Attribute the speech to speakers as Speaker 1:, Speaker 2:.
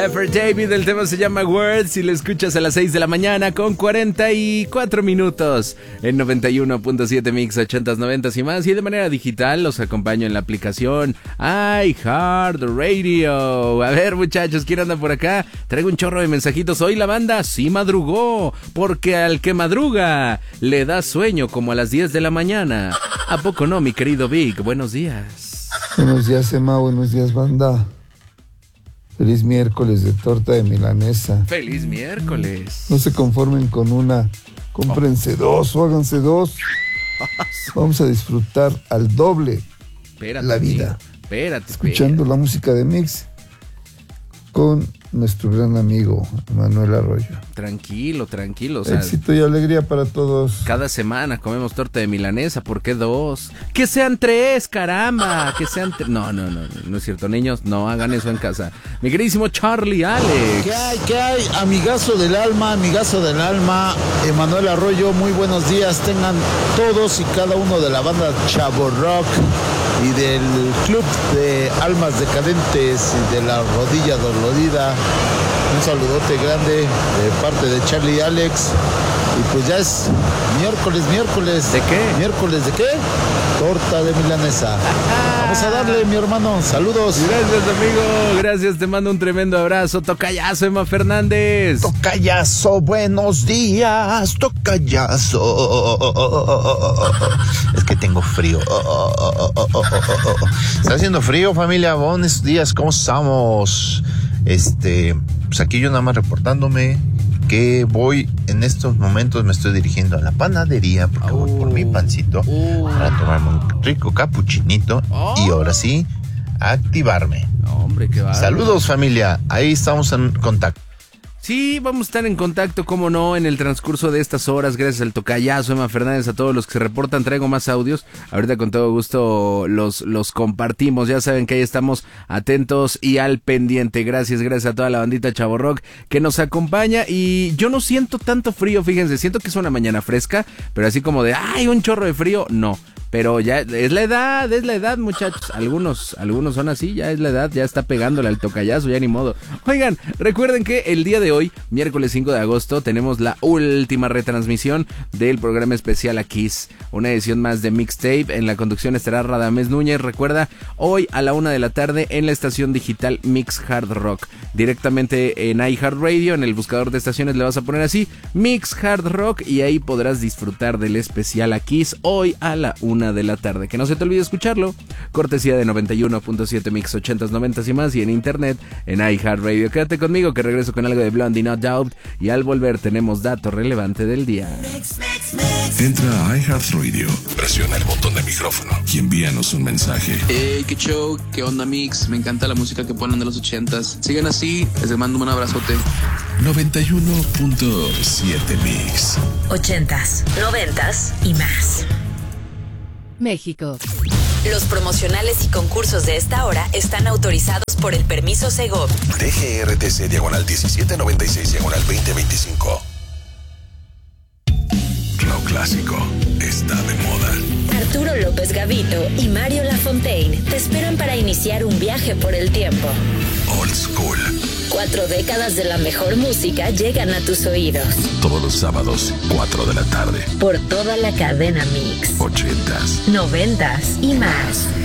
Speaker 1: For David, el tema se llama Words y lo escuchas a las 6 de la mañana con 44 minutos en 91.7 Mix 80s, 90s y más. Y de manera digital los acompaño en la aplicación iHeartRadio. A ver, muchachos, ¿quién anda por acá? Traigo un chorro de mensajitos. Hoy la banda sí madrugó, porque al que madruga le da sueño como a las 10 de la mañana. ¿A poco no, mi querido Vic? Buenos días.
Speaker 2: Buenos días, Emma. Buenos días, banda. Feliz miércoles de torta de milanesa.
Speaker 1: ¡Feliz miércoles!
Speaker 2: No se conformen con una. Cómprense dos o háganse dos. Vamos a disfrutar al doble la vida. Escuchando la música de Mix con nuestro gran amigo Manuel Arroyo.
Speaker 1: Tranquilo. O
Speaker 2: sea, éxito y alegría para todos.
Speaker 1: Cada semana comemos torta de milanesa. ¿Por qué dos? ¡Que sean tres, caramba! Que sean No es cierto, niños. No hagan eso en casa. Mi queridísimo Charlie Alex.
Speaker 3: ¿Qué hay? Amigazo del alma, Manuel Arroyo, muy buenos días. Tengan todos y cada uno de la banda Chavo Rock y del Club de Almas Decadentes y de la Rodilla Dolorida. Un saludote grande de parte de Charlie Alex. Y pues ya es miércoles.
Speaker 1: ¿De qué?
Speaker 3: ¿Miércoles de qué? Torta de milanesa. Vamos a darle, mi hermano. Saludos.
Speaker 1: Gracias, amigo. Gracias, te mando un tremendo abrazo. Tocayazo, Emma Fernández.
Speaker 3: Tocayazo, buenos días. Tocayazo. Es que tengo frío. ¿Está haciendo frío, familia? Buenos días, ¿cómo estamos? Pues aquí yo nada más reportándome que voy en estos momentos, me estoy dirigiendo a la panadería porque voy por mi pancito para tomarme un rico capuchinito y ahora sí, activarme.
Speaker 1: Hombre, qué bárbaro.
Speaker 3: Saludos, familia, ahí estamos en contacto.
Speaker 1: Sí, vamos a estar en contacto, cómo no, en el transcurso de estas horas, gracias al tocayazo, Emma Fernández, a todos los que se reportan. Traigo más audios, ahorita con todo gusto los compartimos. Ya saben que ahí estamos atentos y al pendiente. Gracias a toda la bandita Chavo Rock que nos acompaña. Y yo no siento tanto frío, fíjense, siento que es una mañana fresca, pero así como de, ¡ay, un chorro de frío! No. Pero ya es la edad, muchachos. Algunos son así, ya es la edad, ya está pegándole al tocayazo, ya ni modo. Oigan, recuerden que el día de hoy, miércoles 5 de agosto, tenemos la última retransmisión del programa especial A Kiss, una edición más de Mixtape. En la conducción estará Radamés Núñez. Recuerda, hoy a la 1 de la tarde en la estación digital Mix Hard Rock. Directamente en iHeartRadio, en el buscador de estaciones le vas a poner así, Mix Hard Rock, y ahí podrás disfrutar del especial A Kiss hoy a la 1 de la tarde. Que no se te olvide escucharlo. Cortesía de 91.7 Mix 80s, 90s y más, y en internet en iHeartRadio. Quédate conmigo que regreso con algo de Blondie No Doubt, y al volver tenemos dato relevante del día.
Speaker 4: Entra a iHeartRadio, presiona el botón de micrófono y envíanos un mensaje.
Speaker 5: Hey, qué show, qué onda, Mix. Me encanta la música que ponen de los 80s. Sigan así, les mando un abrazote.
Speaker 4: 91.7 Mix
Speaker 6: 80s, 90s y más.
Speaker 7: México.
Speaker 6: Los promocionales y concursos de esta hora están autorizados por el permiso Segov.
Speaker 4: DGRTC /16/2025. Lo clásico está de moda.
Speaker 6: Arturo López Gavito y Mario Lafontaine te esperan para iniciar un viaje por el tiempo.
Speaker 4: Old School.
Speaker 6: 4 décadas de la mejor música llegan a tus oídos.
Speaker 4: Todos los sábados, 4 de la tarde.
Speaker 6: Por toda la cadena Mix.
Speaker 4: 80s,
Speaker 6: 90s y más.